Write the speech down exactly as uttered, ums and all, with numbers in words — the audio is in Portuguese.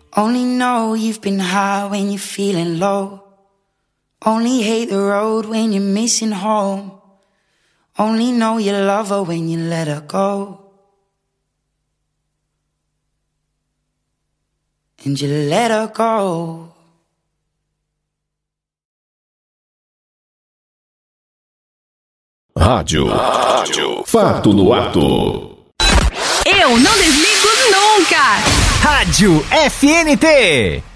Only know you've been high when you're feeling low. Only hate the road when you're missing home. Only know you love her when you let her go. And you let her go. Rádio. Rádio. Fato no ato. Eu não desligo nunca. Rádio F N T.